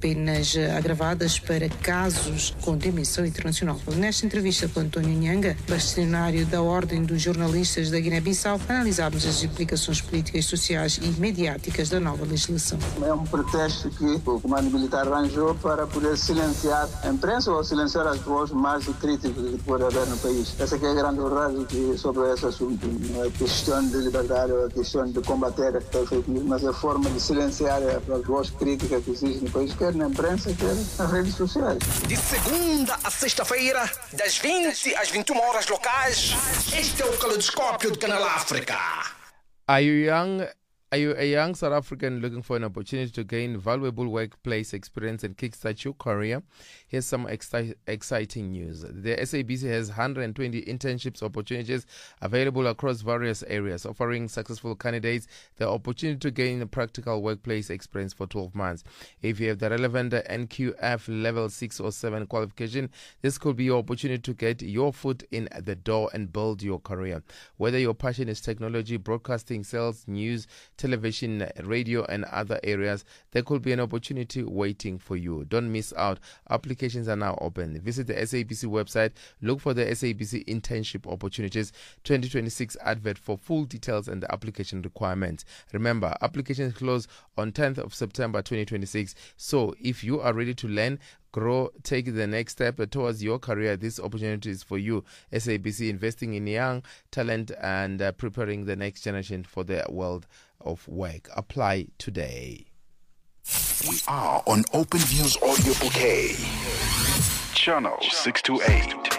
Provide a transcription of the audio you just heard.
penas agravadas para casos com dimensão internacional. Nesta entrevista com António Nhanga, bastonário da Ordem dos Jornalistas da Guiné-Bissau, analisámos as implicações políticas, sociais e mediáticas da nova legislação. É um pretexto que o comando militar arranjou para poder silenciar a imprensa ou silenciar as vozes mais críticas que pode haver no país. Essa que é a grande verdade sobre esse assunto. Não é questão de liberdade, é questão de combater a fake news, mas é a forma de silenciar as vozes críticas que existem no país, quer na imprensa, quer nas redes sociais. De segunda a sexta-feira, das 20 às 21 horas locais, este é o Caleidoscópio do Canal África. Are you a young South African looking for an opportunity to gain valuable workplace experience and kickstart your career? Here's some exciting news. The SABC has 120 internships opportunities available across various areas, offering successful candidates the opportunity to gain a practical workplace experience for 12 months. If you have the relevant NQF level 6 or 7 qualification, this could be your opportunity to get your foot in the door and build your career. Whether your passion is technology, broadcasting, sales, news, television, radio, and other areas, there could be an opportunity waiting for you. Don't miss out. Applications are now open. Visit the SABC website, look for the SABC Internship Opportunities 2026 advert for full details and the application requirements. Remember, applications close on 10th of September 2026. So if you are ready to learn, grow, take the next step towards your career, this opportunity is for you. SABC, investing in young talent and preparing the next generation for the world of work. Apply today. We are on Open Views Audio Bouquet. Channel 628.